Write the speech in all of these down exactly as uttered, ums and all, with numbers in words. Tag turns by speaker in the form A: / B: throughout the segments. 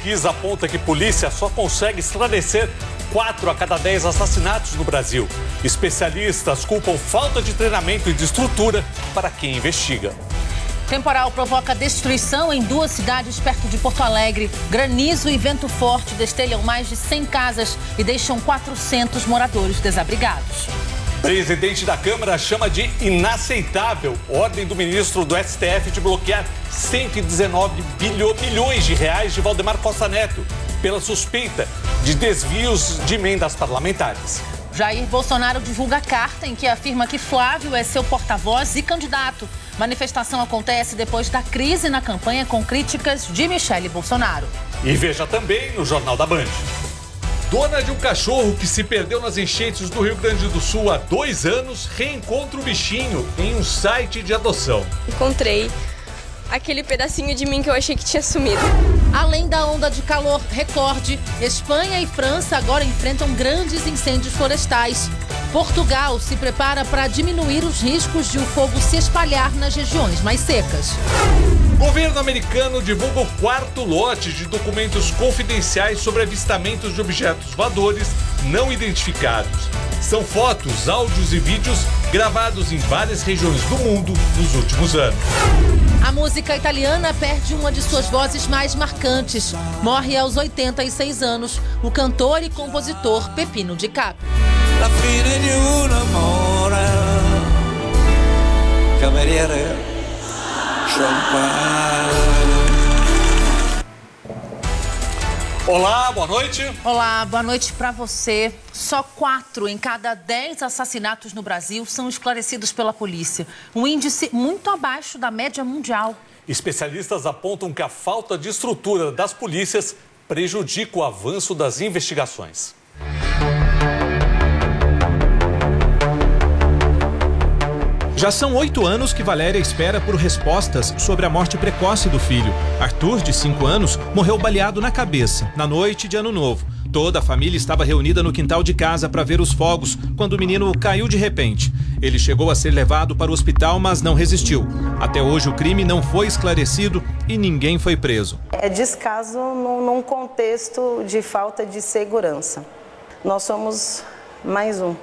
A: pesquisa aponta que a polícia só consegue esclarecer quatro a cada dez assassinatos no Brasil. Especialistas culpam falta de treinamento e de estrutura para quem investiga.
B: Temporal provoca destruição em duas cidades perto de Porto Alegre. Granizo e vento forte destelham mais de cem casas e deixam quatrocentos moradores desabrigados.
A: Presidente da Câmara chama de inaceitável ordem do ministro do S T F de bloquear cento e dezenove bilhões de reais de Valdemar Costa Neto pela suspeita de desvios de emendas parlamentares.
B: Jair Bolsonaro divulga carta em que afirma que Flávio é seu porta-voz e candidato. Manifestação acontece depois da crise na campanha com críticas de Michele Bolsonaro.
A: E veja também no Jornal da Band. Dona de um cachorro que se perdeu nas enchentes do Rio Grande do Sul há dois anos reencontra o bichinho em um site de adoção.
C: Encontrei aquele pedacinho de mim que eu achei que tinha sumido.
B: Além da onda de calor recorde, Espanha e França agora enfrentam grandes incêndios florestais. Portugal se prepara para diminuir os riscos de o fogo se espalhar nas regiões mais secas.
A: O governo americano divulga o quarto lote de documentos confidenciais sobre avistamentos de objetos voadores não identificados. São fotos, áudios e vídeos gravados em várias regiões do mundo nos últimos anos.
B: A música italiana perde uma de suas vozes mais marcantes. Morre aos oitenta e seis anos o cantor e compositor Peppino Di Caprio.
D: La fine di un amore, cameriere, champagne.
A: Olá, boa noite.
B: Olá, boa noite para você. Só quatro em cada dez assassinatos no Brasil são esclarecidos pela polícia. Um índice muito abaixo da média mundial.
A: Especialistas apontam que a falta de estrutura das polícias prejudica o avanço das investigações.
E: Já são oito anos que Valéria espera por respostas sobre a morte precoce do filho. Arthur, de cinco anos, morreu baleado na cabeça, na noite de Ano Novo. Toda a família estava reunida no quintal de casa para ver os fogos, quando o menino caiu de repente. Ele chegou a ser levado para o hospital, mas não resistiu. Até hoje o crime não foi esclarecido e ninguém foi preso.
F: É descaso num contexto de falta de segurança. Nós somos mais um.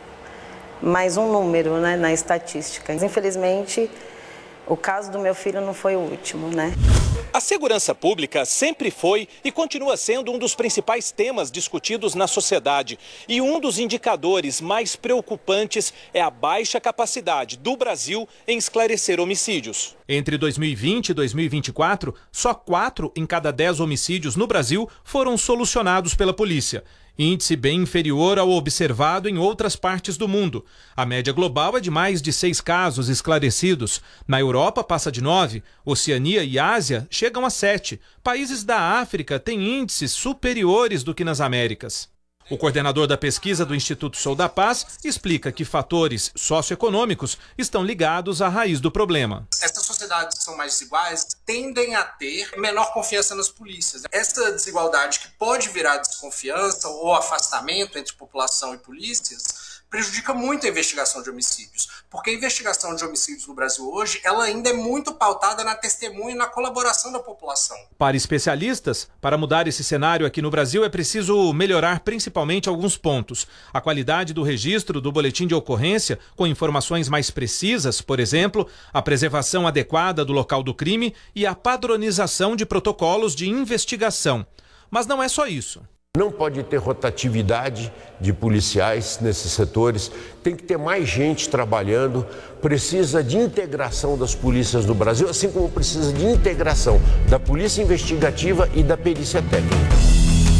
F: mais um número, né, na estatística. Infelizmente, o caso do meu filho não foi o último, né?
G: A segurança pública sempre foi e continua sendo um dos principais temas discutidos na sociedade. E um dos indicadores mais preocupantes é a baixa capacidade do Brasil em esclarecer homicídios.
E: Entre dois mil e vinte e dois mil e vinte e quatro, só quatro em cada dez homicídios no Brasil foram solucionados pela polícia. Índice bem inferior ao observado em outras partes do mundo. A média global é de mais de seis casos esclarecidos. Na Europa passa de nove, Oceania e Ásia chegam a sete. Países da África têm índices superiores do que nas Américas. O coordenador da pesquisa do Instituto Sou da Paz explica que fatores socioeconômicos estão ligados à raiz do problema.
H: Essas sociedades que são mais desiguais tendem a ter menor confiança nas polícias. Essa desigualdade que pode virar desconfiança ou afastamento entre população e polícias prejudica muito a investigação de homicídios, porque a investigação de homicídios no Brasil hoje, ela ainda é muito pautada na testemunha e na colaboração da população.
E: Para especialistas, para mudar esse cenário aqui no Brasil é preciso melhorar principalmente alguns pontos. A qualidade do registro do boletim de ocorrência, com informações mais precisas, por exemplo, a preservação adequada do local do crime e a padronização de protocolos de investigação. Mas não é só isso.
I: Não pode ter rotatividade de policiais nesses setores, tem que ter mais gente trabalhando, precisa de integração das polícias no Brasil, assim como precisa de integração da polícia investigativa e da perícia técnica.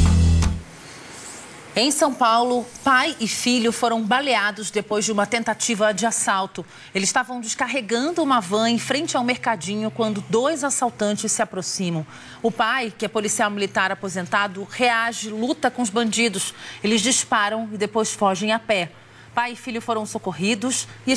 B: Em São Paulo, pai e filho foram baleados depois de uma tentativa de assalto. Eles estavam descarregando uma van em frente ao mercadinho quando dois assaltantes se aproximam. O pai, que é policial militar aposentado, reage, luta com os bandidos. Eles disparam e depois fogem a pé. Pai e filho foram socorridos e